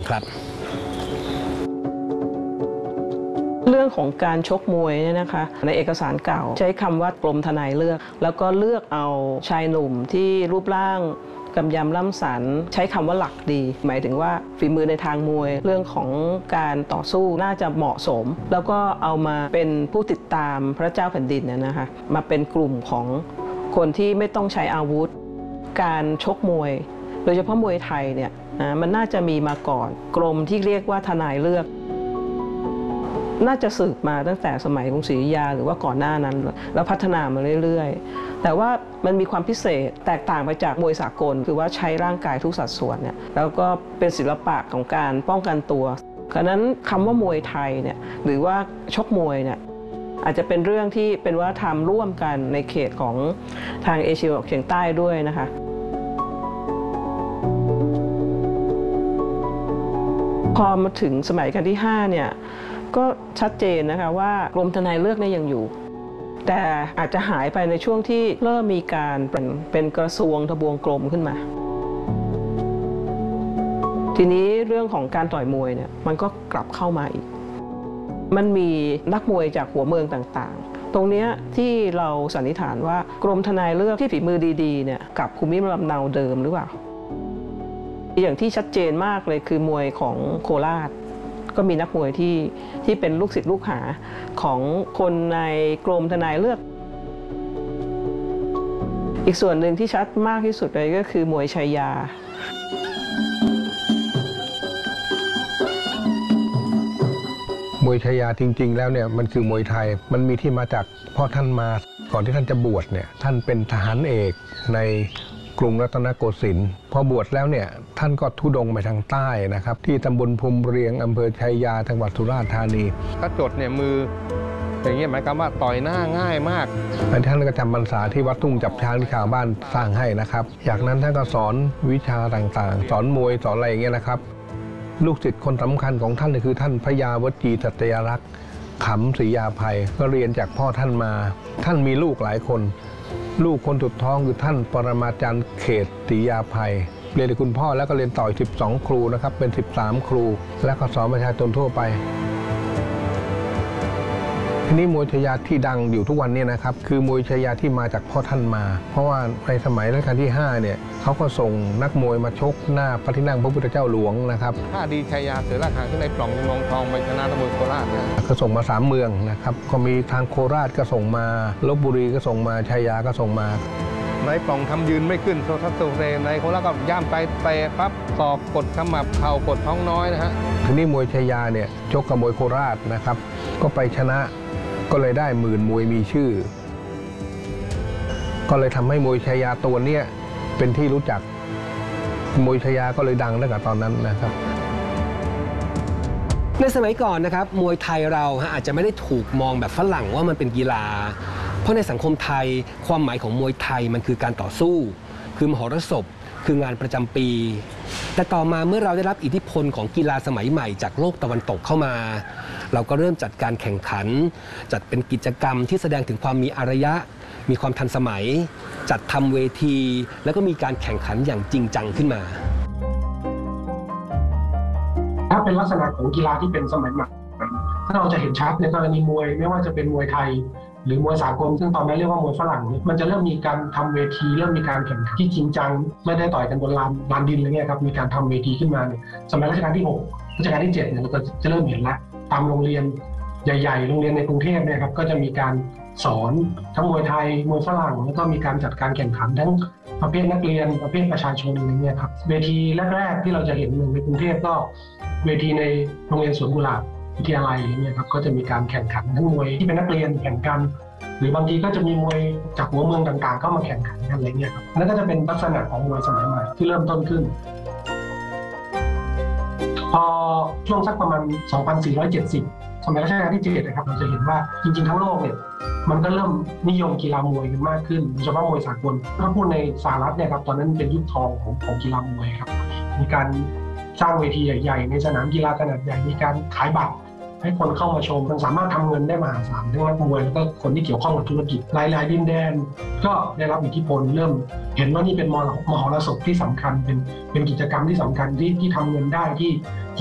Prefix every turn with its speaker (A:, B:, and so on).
A: ครับ
B: เรื่องของการชกมวยเนี่ยนะคะในเอกสารเก่าใช้คำว่ากรมทนายเลือกแล้วก็เลือกเอาชายหนุ่มที่รูปร่างกำยำล่ำสันใช้คำว่าหลักดีหมายถึงว่าฝีมือในทางมวยเรื่องของการต่อสู้น่าจะเหมาะสมแล้วก็เอามาเป็นผู้ติดตามพระเจ้าแผ่นดินนะคะมาเป็นกลุ่มของคนที่ไม่ต้องใช้อาวุธการชกมวยโดยเฉพาะมวยไทยเนี่ยมันน่าจะมีมาก่อนกรมที่เรียกว่าทนายเลือกน่าจะสืบมาตั้งแต่สมัยกรุงศรีอยุธยาหรือว่าก่อนหน้านั้นแล้วพัฒนามาเรื่อยๆแต่ว่ามันมีความพิเศษแตกต่างไปจากมวยสากลคือว่าใช้ร่างกายทุกสัดส่วนเนี่ยแล้วก็เป็นศิลปะของการป้องกันตัวฉะนั้นคำว่ามวยไทยเนี่ยหรือว่าชกมวยเนี่ยอาจจะเป็นเรื่องที่เป็นวัฒนธรรมร่วมกันในเขตของทางเอเชียตะวันออกเฉียงใต้ด้วยนะคะพอมาถึงสมัยรัชกาลที่5เนี่ยก็ชัดเจนนะคะว่ากรมทนายเลือกเนี่ยยังอยู่แต่อาจจะหายไปในช่วงที่เริ่มมีการเป็นกระทรวงทบวงกรมขึ้นมาทีนี้เรื่องของการต่อยมวยเนี่ยมันก็กลับเข้ามาอีกมันมีนักมวยจากหัวเมืองต่างๆตรงนี้ที่เราสันนิษฐานว่ากรมทนายเลือกที่ฝีมือดีๆเนี่ยกับภูมิลำเนาเดิมหรือเปล่าอย่างที่ชัดเจนมากเลยคือมวยของโคราชก็มีนักมวยที่เป็นลูกศิษย์ลูกหาของคนในกรมทนายเลือกอีกส่วนหนึ่งที่ชัดมากที่สุดเลยก็คือมวยชัยยาม
C: วยชัยยาจริงๆแล้วเนี่ยมันคือมวยไทยมันมีที่มาจากพ่อท่านมาก่อนที่ท่านจะบวชเนี่ยท่านเป็นทหารเอกในกรุงรัตนโกสินทร์พอบวชแล้วเนี่ยท่านก็ทุดงไปทางใต้นะครับที่ตำบลภูมิเรียงอำเภอชัยยาจังหวัดสุราษฎร์ธานีถ้าจดเนี่ยมืออย่างนี้หมายความว่าต่อยหน้าง่ายมากท่านก็จำพรรษาที่วัดทุ่งจับช้างที่ชาวบ้านสร้างให้นะครับจากนั้นท่านก็สอนวิชาต่างๆสอนมวยสอนอะไรอย่างเงี้ยนะครับลูกศิษย์คนสำคัญของท่านคือท่านพญาวจีสัตยรักษ์ขำศรียาภัยก็เรียนจากพ่อท่านมาท่านมีลูกหลายคนลูกคนสุดท้องคือท่านปรมาจารย์เขตศรียาภัยเรียนกับคุณพ่อแล้วก็เรียนต่อ12ครูนะครับเป็น13ครูแล้วก็สอนประชาชนทั่วไปทีนี้มวยชายาที่ดังอยู่ทุกวันนี้นะครับคือมวยชายาที่มาจากพ่อท่านมาเพราะว่าในสมัยรัชกาลที่5เนี่ยเขาก็ส่งนักมวยมาชกหน้าพระที่นั่งพระพุทธเจ้าหลวงนะครับถ้าดีชายาเสือราชหางที่ในปล่องจำลองทองไปชนะตะมวยโคราชนะก็ส่งมา3เมืองนะครับก็มีทางโคราชก็ส่งมาลพบุรีก็ส่งมาชายาก็ส่งมาในปล่องทำยืนไม่ขึ้นโซทัสโซเรในโคราชก็ย่ามไปเตะปั๊บศอกกดขมับเข่ากดท้องน้อยนะฮะทีนี้มวยชายาเนี่ยชกกับมวยโคราชนะครับก็ไปชนะก็เลยได้หมื่นมวยมีชื่อก็เลยทำให้มวยชายาตัวนี้เป็นที่รู้จักมวยชายาก็เลยดังตั้งแต่ตอนนั้นนะครับ
A: ในสมัยก่อนนะครับมวยไทยเราอาจจะไม่ได้ถูกมองแบบฝรั่งว่ามันเป็นกีฬาเพราะในสังคมไทยความหมายของมวยไทยมันคือการต่อสู้คือมหรสพคืองานประจำปีแต่ต่อมาเมื่อเราได้รับอิทธิพลของกีฬาสมัยใหม่จากโลกตะวันตกเข้ามาเราก็เริ่มจัดการแข่งขันจัดเป็นกิจกรรมที่แสดงถึงความมีอารยะมีความทันสมัยจัดทำเวทีแล้วก็มีการแข่งขันอย่างจริงจังขึ้นมา
D: ถ้าเป็นลักษณะของกีฬาที่เป็นสมัยใหม่ถ้าเราจะเห็นชัดในกรณีมวยไม่ว่าจะเป็นมวยไทยหรือมวยสากลซึ่งตอนนั้นเรียกว่ามวยฝรั่งมันจะเริ่มมีการทำเวทีเริ่มมีการแข่งขันที่จริงจังไม่ได้ต่อยกันบนลานดินอะไรเงี้ยครับมีการทำเวทีขึ้นมาเนี่ยสมัยรัชกาลที่6รัชกาลที่7เนี่ยเราก็จะเริ่มเห็นละตามโรงเรียนใหญ่ๆโรงเรียนในกรุงเทพเนี่ยครับก็จะมีการสอนทั้งมวยไทยมวยฝรั่งแล้วก็มีการจัดการแข่งขันทั้งประเภทนักเรียนประเภทประชาชนอะไรเงี้ยครับเวทีแรกๆที่เราจะเห็นในกรุงเทพก็เวทีในโรงเรียนสวนกุหลาบวิทยาลัยอะไรเงี้ยครับก็จะมีการแข่งขันทั้งมวยที่เป็นนักเรียนแข่งกันหรือบางทีก็จะมีมวยจากหัวเมืองต่างๆเข้ามาแข่งขันกันอะไรเงี้ยครับนั่นก็จะเป็นลักษณะของมวยสมัยใหม่ที่เริ่มต้นขึ้นพอช่วงสักประมาณ 2470 สมัยรัชกาลที่7นะครับเราจะเห็นว่าจริงๆทั้งโลกเนี่ยมันก็เริ่มนิยมกีฬามวยกันมากขึ้นโดยเฉพาะมวยสากลถ้าพูดในสหรัฐเนี่ยครับตอนนั้นเป็นยุคทองของกีฬามวยครับมีการสร้างเวทีใหญ่ๆในสนามกีฬาขนาดใหญ่มีการขายบัตรให้คนเข้ามาชมมันสามารถทำเงินได้มหาศาลทั้งนักมวยแล้วก็คนที่เกี่ยวข้องกับธุรกิจหลายๆดินแดนก็ได้รับอิทธิพลเริ่มเห็นว่านี่เป็นมหรสพที่สำคัญเป็นกิจกรรมที่สำคัญที่ทำเงินได้ที่